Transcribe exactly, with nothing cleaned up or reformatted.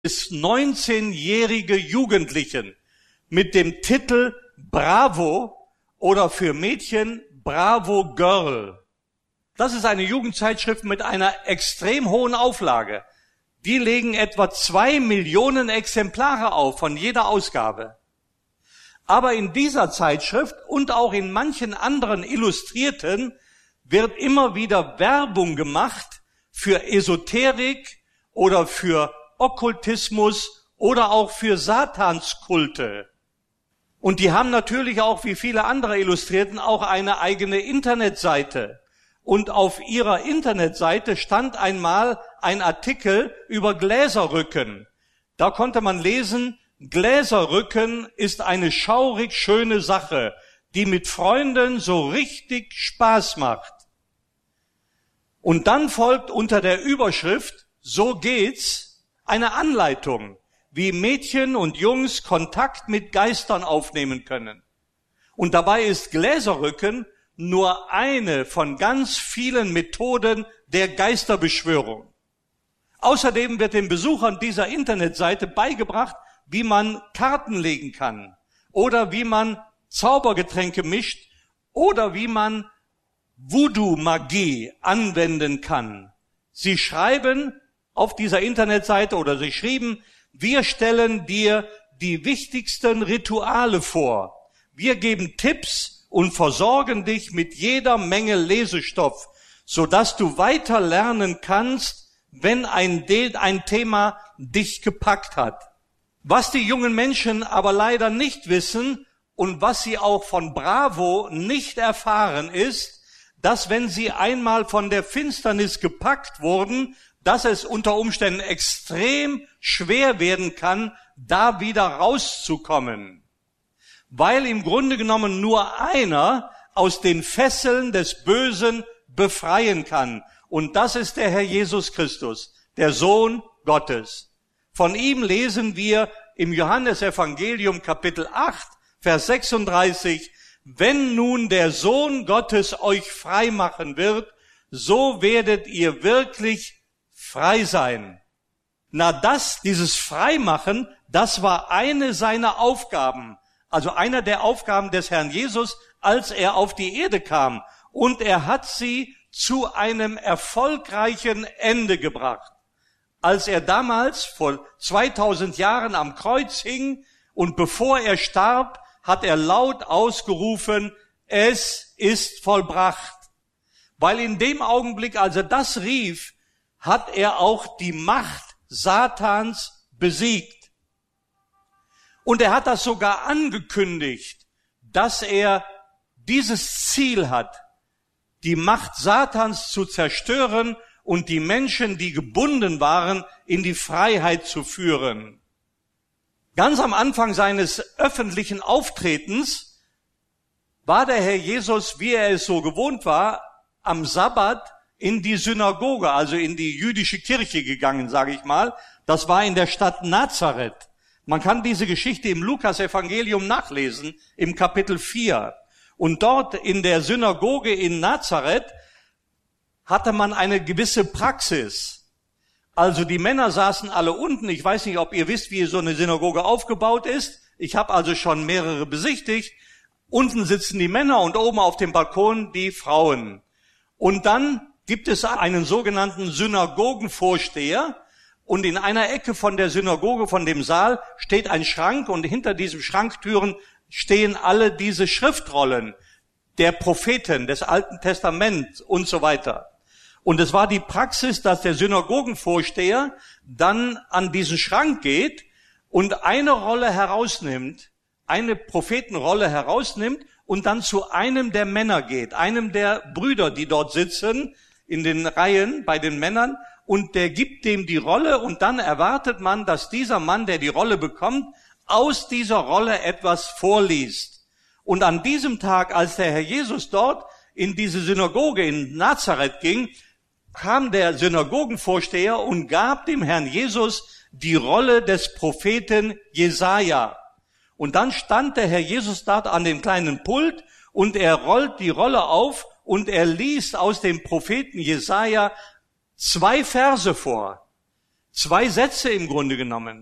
des neunzehnjährige Jugendlichen mit dem Titel Bravo oder für Mädchen Bravo Girl. Das ist eine Jugendzeitschrift mit einer extrem hohen Auflage. Die legen etwa zwei Millionen Exemplare auf von jeder Ausgabe. Aber in dieser Zeitschrift und auch in manchen anderen Illustrierten wird immer wieder Werbung gemacht für Esoterik oder für Okkultismus oder auch für Satanskulte. Und die haben natürlich auch, wie viele andere Illustrierten, auch eine eigene Internetseite. Und auf ihrer Internetseite stand einmal ein Artikel über Gläserrücken. Da konnte man lesen, Gläserrücken ist eine schaurig schöne Sache, die mit Freunden so richtig Spaß macht. Und dann folgt unter der Überschrift, so geht's, eine Anleitung, wie Mädchen und Jungs Kontakt mit Geistern aufnehmen können. Und dabei ist Gläserrücken nur eine von ganz vielen Methoden der Geisterbeschwörung. Außerdem wird den Besuchern dieser Internetseite beigebracht, wie man Karten legen kann oder wie man Zaubergetränke mischt oder wie man Voodoo-Magie anwenden kann. Sie schreiben auf dieser Internetseite oder sie schrieben, wir stellen dir die wichtigsten Rituale vor. Wir geben Tipps und versorgen dich mit jeder Menge Lesestoff, sodass du weiter lernen kannst, wenn ein, De- ein Thema dich gepackt hat. Was die jungen Menschen aber leider nicht wissen und was sie auch von Bravo nicht erfahren ist, dass wenn sie einmal von der Finsternis gepackt wurden, dass es unter Umständen extrem schwer werden kann, da wieder rauszukommen. Weil im Grunde genommen nur einer aus den Fesseln des Bösen befreien kann. Und das ist der Herr Jesus Christus, der Sohn Gottes. Von ihm lesen wir im Johannesevangelium Kapitel acht, Vers sechsunddreißig, wenn nun der Sohn Gottes euch frei machen wird, so werdet ihr wirklich frei sein. Na das, dieses Freimachen, das war eine seiner Aufgaben. Also einer der Aufgaben des Herrn Jesus, als er auf die Erde kam. Und er hat sie zu einem erfolgreichen Ende gebracht. Als er damals vor zweitausend Jahren am Kreuz hing und bevor er starb, hat er laut ausgerufen, es ist vollbracht. Weil in dem Augenblick, als er das rief, hat er auch die Macht Satans besiegt. Und er hat das sogar angekündigt, dass er dieses Ziel hat, die Macht Satans zu zerstören und die Menschen, die gebunden waren, in die Freiheit zu führen. Ganz am Anfang seines öffentlichen Auftretens war der Herr Jesus, wie er es so gewohnt war, am Sabbat in die Synagoge, also in die jüdische Kirche gegangen, sage ich mal. Das war in der Stadt Nazareth. Man kann diese Geschichte im Lukas-Evangelium nachlesen, im Kapitel vier. Und dort in der Synagoge in Nazareth hatte man eine gewisse Praxis. Also die Männer saßen alle unten. Ich weiß nicht, ob ihr wisst, wie so eine Synagoge aufgebaut ist. Ich habe also schon mehrere besichtigt. Unten sitzen die Männer und oben auf dem Balkon die Frauen. Und dann gibt es einen sogenannten Synagogenvorsteher. Und in einer Ecke von der Synagoge, von dem Saal, steht ein Schrank und hinter diesem Schranktüren stehen alle diese Schriftrollen der Propheten, des Alten Testaments und so weiter. Und es war die Praxis, dass der Synagogenvorsteher dann an diesen Schrank geht und eine Rolle herausnimmt, eine Prophetenrolle herausnimmt und dann zu einem der Männer geht, einem der Brüder, die dort sitzen in den Reihen bei den Männern, und der gibt dem die Rolle und dann erwartet man, dass dieser Mann, der die Rolle bekommt, aus dieser Rolle etwas vorliest. Und an diesem Tag, als der Herr Jesus dort in diese Synagoge in Nazareth ging, kam der Synagogenvorsteher und gab dem Herrn Jesus die Rolle des Propheten Jesaja. Und dann stand der Herr Jesus dort an dem kleinen Pult und er rollt die Rolle auf und er liest aus dem Propheten Jesaja zwei Verse vor. Zwei Sätze im Grunde genommen.